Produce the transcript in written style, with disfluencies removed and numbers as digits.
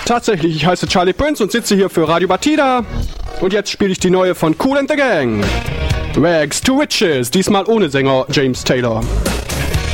Tatsächlich, ich heiße Charlie Prince und sitze hier für Radio Batida. Und jetzt spiele ich die neue von Kool and the Gang. Rags to Riches, diesmal ohne Sänger James Taylor.